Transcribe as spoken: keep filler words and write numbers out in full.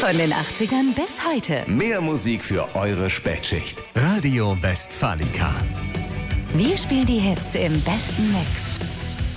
Von den achtzigern bis heute. Mehr Musik für eure Spätschicht. Radio Westfalica. Wir spielen die Hits im besten Mix.